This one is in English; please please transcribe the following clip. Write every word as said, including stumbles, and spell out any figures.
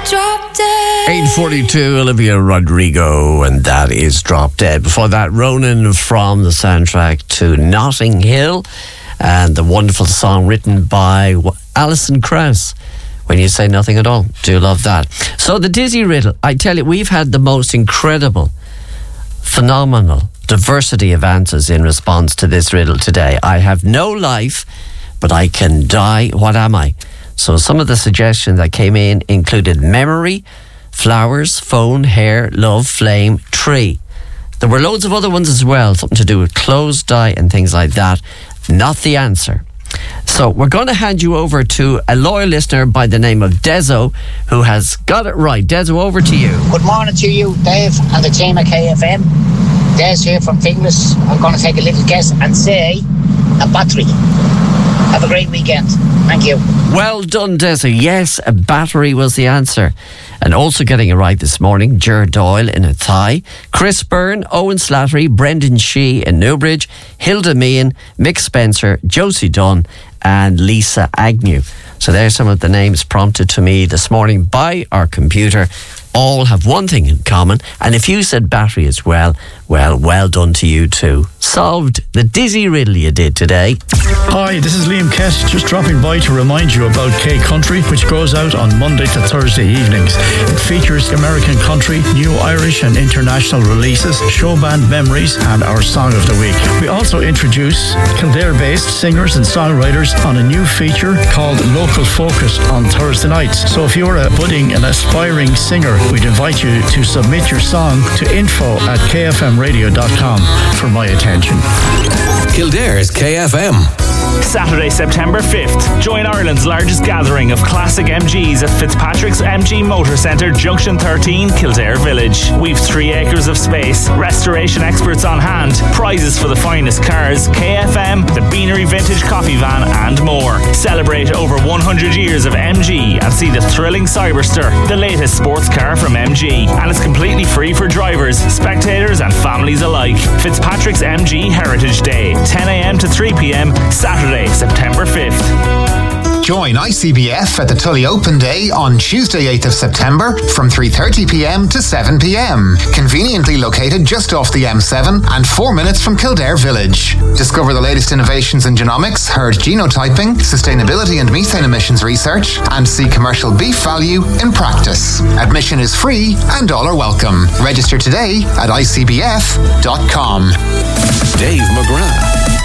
Drop Dead. eight forty-two, Olivia Rodrigo, and that is Drop Dead. Before that, Ronan from the soundtrack to Notting Hill, and the wonderful song written by Alison Krauss, When You Say Nothing at All. Do love that. So the Dizzy Riddle, I tell you, we've had the most incredible, phenomenal diversity of answers in response to this riddle today. I have no life, but I can die. What am I? So some of the suggestions that came in included memory, flowers, phone, hair, love, flame, tree. There were loads of other ones as well, something to do with clothes, dye and things like that. Not the answer. So we're going to hand you over to a loyal listener by the name of Dezo, who has got it right. Dezo, over to you. Good morning to you, Dave, and the team at K F M. Des here from Finglas. I'm going to take a little guess and say a battery. Have a great weekend. Thank you. Well done, Dezo. Yes, a battery was the answer. And also getting it right this morning, Ger Doyle in Athy, Chris Byrne, Owen Slattery, Brendan Shee in Newbridge, Hilda Meehan, Mick Spencer, Josie Dunn and Lisa Agnew. So there's some of the names prompted to me this morning by our computer. All have one thing in common, and if you said battery as well, well, well done to you too. Solved the dizzy riddle you did today. Hi, this is Liam Kess, just dropping by to remind you about K Country, which goes out on Monday to Thursday evenings. It features American country, new Irish and international releases, show band memories, and our song of the week. We also introduce Kildare-based singers and songwriters on a new feature called Local Focus on Thursday nights. So if you're a budding and aspiring singer, we'd invite you to submit your song to info at k f m radio dot com for my attention. Kildare's K F M. Saturday, September fifth. Join Ireland's largest gathering of classic M Gs at Fitzpatrick's M G Motor Centre, Junction thirteen, Kildare Village. We've three acres of space, restoration experts on hand, prizes for the finest cars, K F M, the Beanery Vintage Coffee Van and more. Celebrate over one hundred years of M G and see the thrilling Cyberster, the latest sports car from M G. And it's completely free for drivers, spectators and families alike. Fitzpatrick's M G Heritage Day, ten a m to three p m, Saturday, September fifth. Join I C B F at the Tully Open Day on Tuesday, eighth of September from three thirty p m to seven p m. Conveniently located just off the M seven and four minutes from Kildare Village. Discover the latest innovations in genomics, herd genotyping, sustainability and methane emissions research, and see commercial beef value in practice. Admission is free and all are welcome. Register today at I C B F dot com. Dave McGrath.